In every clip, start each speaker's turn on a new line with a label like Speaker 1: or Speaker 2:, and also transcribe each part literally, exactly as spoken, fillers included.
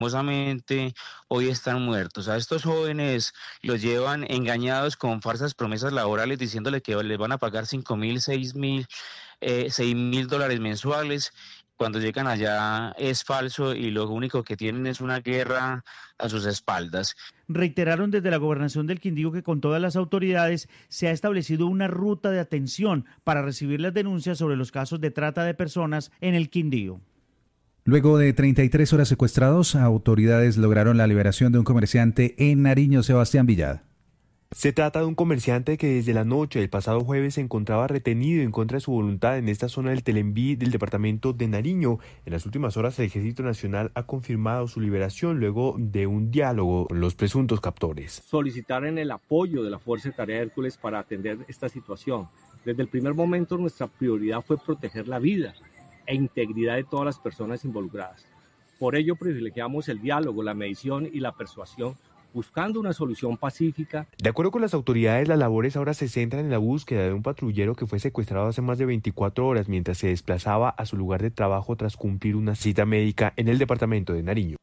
Speaker 1: lastimosamente hoy están muertos. A estos jóvenes los llevan engañados con falsas promesas laborales diciéndole que les van a pagar cinco mil, seis mil, eh, seis mil dólares mensuales. Cuando llegan allá es falso y lo único que tienen es una guerra a sus espaldas.
Speaker 2: Reiteraron desde la Gobernación del Quindío que con todas las autoridades se ha establecido una ruta de atención para recibir las denuncias sobre los casos de trata de personas en el Quindío.
Speaker 3: Luego de treinta y tres horas secuestrados, autoridades lograron la liberación de un comerciante en Nariño. Sebastián Villada.
Speaker 4: Se trata de un comerciante que desde la noche del pasado jueves se encontraba retenido en contra de su voluntad en esta zona del Telembí del departamento de Nariño. En las últimas horas el Ejército Nacional ha confirmado su liberación luego de un diálogo con los presuntos captores.
Speaker 5: Solicitar en el apoyo de la Fuerza de Tarea Hércules para atender esta situación. Desde el primer momento nuestra prioridad fue proteger la vida e integridad de todas las personas involucradas. Por ello privilegiamos el diálogo, la mediación y la persuasión, buscando una solución pacífica.
Speaker 4: De acuerdo con las autoridades, las labores ahora se centran en la búsqueda de un patrullero que fue secuestrado hace más de veinticuatro horas mientras se desplazaba a su lugar de trabajo tras cumplir una cita médica en el departamento de Nariño.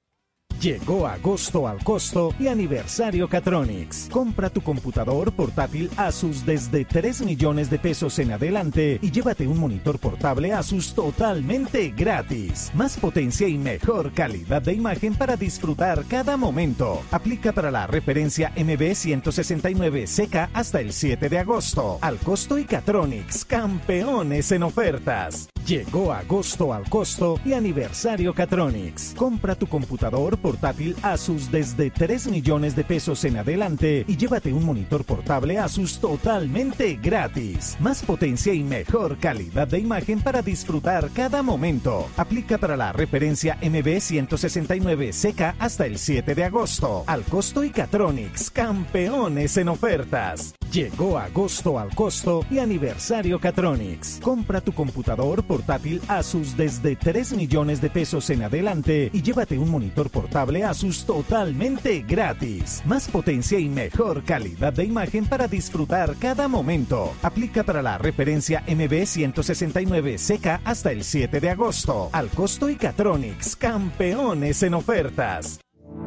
Speaker 6: Llegó agosto al costo y aniversario Catronics. Compra tu computador portátil Asus desde tres millones de pesos en adelante y llévate un monitor portable Asus totalmente gratis. Más potencia y mejor calidad de imagen para disfrutar cada momento. Aplica para la referencia M B ciento sesenta y nueve C K hasta el siete de agosto. Al costo y Catronics, campeones en ofertas. Llegó agosto al costo y aniversario Catronics. Compra tu computador portátil Asus desde tres millones de pesos en adelante y llévate un monitor portable Asus totalmente gratis. Más potencia y mejor calidad de imagen para disfrutar cada momento. Aplica para la referencia M B ciento sesenta y nueve C K hasta el siete de agosto. Al costo y Catronics, campeones en ofertas. Llegó agosto al costo y aniversario Catronics. Compra tu computador portátil Asus desde tres millones de pesos en adelante y llévate un monitor portable Asus totalmente gratis. Más potencia y mejor calidad de imagen para disfrutar cada momento. Aplica para la referencia M B ciento sesenta y nueve C K hasta el siete de agosto. Al costo y Catronics, campeones en ofertas.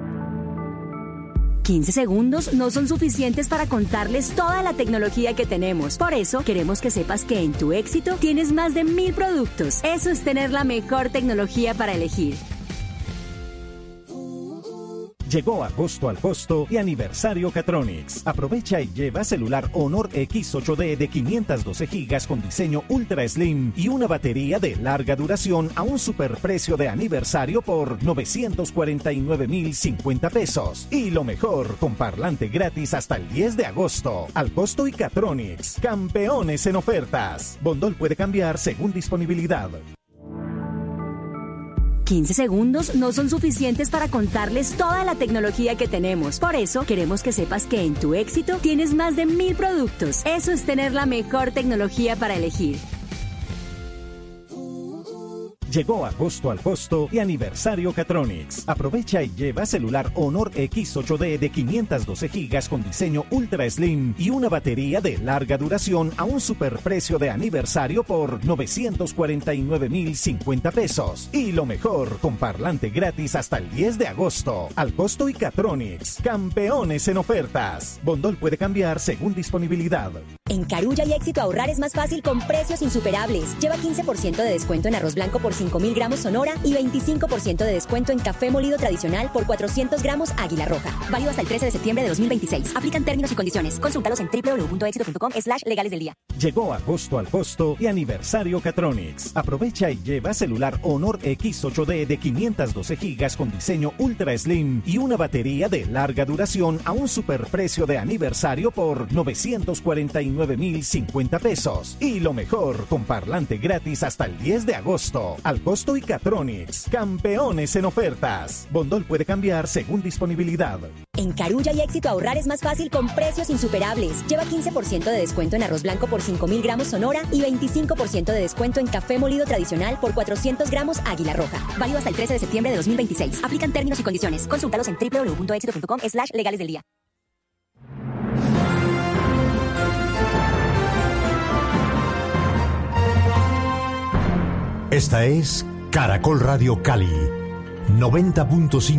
Speaker 7: quince segundos no son suficientes para contarles toda la tecnología que tenemos. Por eso, queremos que sepas que en tu éxito tienes más de mil productos. Eso es tener la mejor tecnología para elegir.
Speaker 6: Llegó agosto al costo y aniversario Catronics. Aprovecha y lleva celular Honor X ocho D de quinientos doce gigas con diseño Ultra Slim y una batería de larga duración a un superprecio de aniversario por novecientos cuarenta y nueve mil cincuenta pesos. Y lo mejor, con parlante gratis hasta el diez de agosto. Al costo y Catronics, campeones en ofertas. Bondol puede cambiar según disponibilidad.
Speaker 7: quince segundos no son suficientes para contarles toda la tecnología que tenemos. Por eso, queremos que sepas que en tu éxito tienes más de mil productos. Eso es tener la mejor tecnología para elegir.
Speaker 6: Llegó agosto al costo y aniversario Catronics. Aprovecha y lleva celular Honor X ocho D de quinientos doce gigas con diseño Ultra Slim y una batería de larga duración a un superprecio de aniversario por novecientos cuarenta y nueve mil cincuenta pesos. Y lo mejor, con parlante gratis hasta el diez de agosto. Al costo y Catronics, campeones en ofertas. Bondol puede cambiar según disponibilidad.
Speaker 8: En Carulla y Éxito ahorrar es más fácil con precios insuperables. Lleva quince por ciento de descuento en arroz blanco por cinco mil gramos Sonora y veinticinco por ciento de descuento en café molido tradicional por cuatrocientos gramos Águila Roja. Válido hasta el trece de septiembre de dos mil veintiséis. Aplican términos y condiciones. Consúltalos en doble u doble u doble u punto éxito punto com slash legales del día.
Speaker 6: Llegó agosto al costo y aniversario Catronics. Aprovecha y lleva celular Honor X ocho D de quinientos doce gigas con diseño Ultra Slim y una batería de larga duración a un superprecio de aniversario por novecientos cuarenta y nueve mil cincuenta pesos. Y lo mejor, con parlante gratis hasta el diez de agosto. Al costo y Catronics, campeones en ofertas. Bondol puede cambiar según disponibilidad.
Speaker 8: En Carulla y Éxito ahorrar es más fácil con precios insuperables. Lleva quince por ciento de descuento en arroz blanco por cinco mil gramos Sonora y veinticinco por ciento de descuento en café molido tradicional por cuatrocientos gramos Águila Roja. Válido hasta el trece de septiembre de dos mil veintiséis. Aplican términos y condiciones. Consúltalos en doble u doble u doble u punto éxito punto com slash legales del día.
Speaker 9: Esta es Caracol Radio Cali, noventa punto cinco